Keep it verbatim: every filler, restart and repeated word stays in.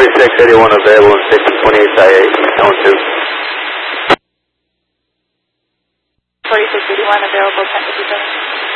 forty-six eighty-one available and six twenty-eight I eight, zone two. forty-six eighty-one available, ten fifty-seven.